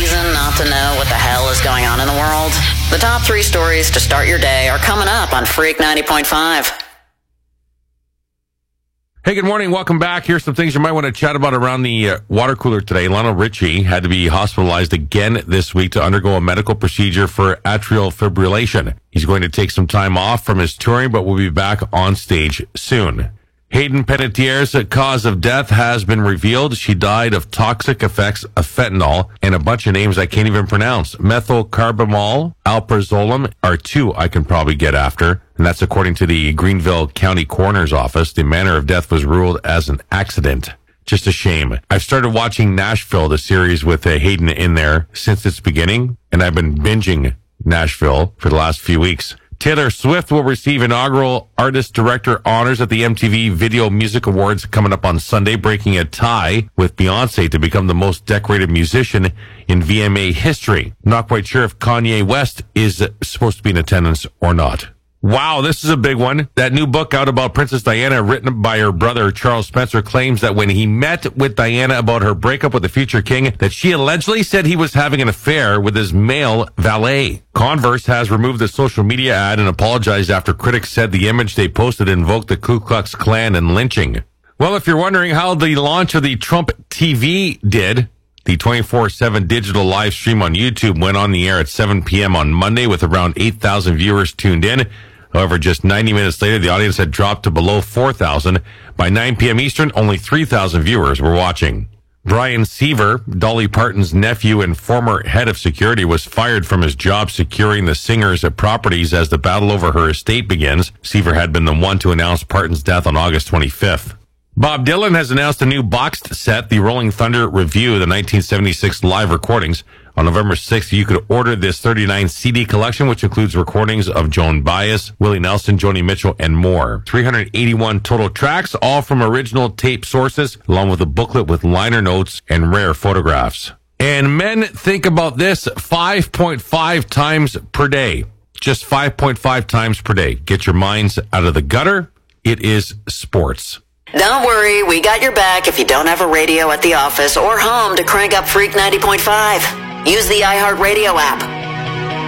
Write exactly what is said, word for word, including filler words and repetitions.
reason not to know what the hell is going on in the world? The top three stories to start your day are coming up on Freak ninety point five. Hey, good morning. Welcome back. Here's some things you might want to chat about around the uh, water cooler today. Lionel Richie had to be hospitalized again this week to undergo a medical procedure for atrial fibrillation. He's going to take some time off from his touring, but will be back on stage soon. Hayden Panettiere's cause of death has been revealed. She died of toxic effects of fentanyl and a bunch of names I can't even pronounce. Methylcarbamol, alprazolam are two I can probably get after. And that's according to the Greenville County Coroner's Office. The manner of death was ruled as an accident. Just a shame. I've started watching Nashville, the series with uh, Hayden in there, since its beginning. And I've been binging Nashville for the last few weeks. Taylor Swift will receive inaugural Artist Director honors at the M T V Video Music Awards coming up on Sunday, breaking a tie with Beyonce to become the most decorated musician in V M A history. Not quite sure if Kanye West is supposed to be in attendance or not. Wow, this is a big one. That new book out about Princess Diana, written by her brother Charles Spencer, claims that when he met with Diana about her breakup with the future king, that she allegedly said he was having an affair with his male valet. Converse has removed the social media ad and apologized after critics said the image they posted invoked the Ku Klux Klan and lynching. Well, if you're wondering how the launch of the Trump T V did, the twenty-four seven digital live stream on YouTube went on the air at seven p.m. on Monday with around eight thousand viewers tuned in. However, just ninety minutes later, the audience had dropped to below four thousand. By nine p.m. Eastern, only three thousand viewers were watching. Brian Seaver, Dolly Parton's nephew and former head of security, was fired from his job securing the singer's properties as the battle over her estate begins. Seaver had been the one to announce Parton's death on August twenty-fifth. Bob Dylan has announced a new boxed set, the Rolling Thunder Review, the nineteen seventy-six live recordings. On November sixth, you could order this thirty-nine C D collection, which includes recordings of Joan Baez, Willie Nelson, Joni Mitchell, and more. three hundred eighty-one total tracks, all from original tape sources, along with a booklet with liner notes and rare photographs. And men, think about this, five point five times per day. Just five point five times per day. Get your minds out of the gutter. It is sports. Don't worry, we got your back if you don't have a radio at the office or home to crank up Freak ninety point five. Use the iHeartRadio app.